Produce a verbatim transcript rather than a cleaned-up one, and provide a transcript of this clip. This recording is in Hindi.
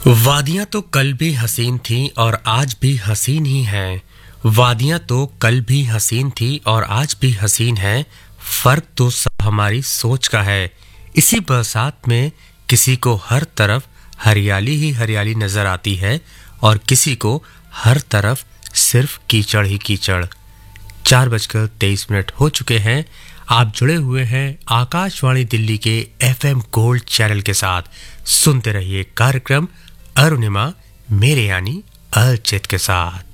वादियां तो कल भी हसीन थीं और आज भी हसीन ही हैं। वादियां तो कल भी हसीन थी और आज भी हसीन हैं। फर्क तो सब हमारी सोच का है। इसी बरसात में किसी को हर तरफ हरियाली ही हरियाली नजर आती है और किसी को हर तरफ सिर्फ कीचड़ ही कीचड़। चार बजकर तेईस मिनट हो चुके हैं। आप जुड़े हुए हैं आकाशवाणी दिल्ली के एफएम गोल्ड चैनल के साथ। सुनते रहिए कार्यक्रम अरुणिमा मेरे यानी अर्चित के साथ।